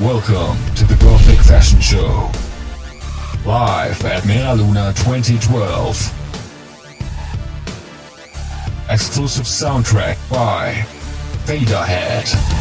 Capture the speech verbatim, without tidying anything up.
Welcome to the Gothic Fashion Show, live at Mera Luna twenty twelve. Exclusive soundtrack by Vaderhead.